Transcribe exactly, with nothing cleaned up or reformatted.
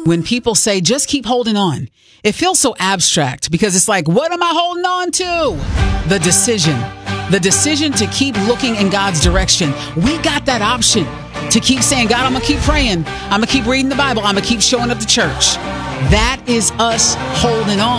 When people say, just keep holding on, it feels so abstract because it's like, what am I holding on to? The decision. The decision to keep looking in God's direction. We got that option to keep saying, God, I'm going to keep praying. I'm going to keep reading the Bible. I'm going to keep showing up to church. That is us holding on.